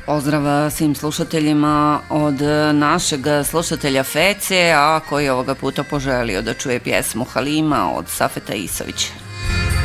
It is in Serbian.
Pozdrav svim slušateljima od našeg slušatelja Fece, a koji ovoga puta poželio da čuje pjesmu Halima od Safeta Isovića.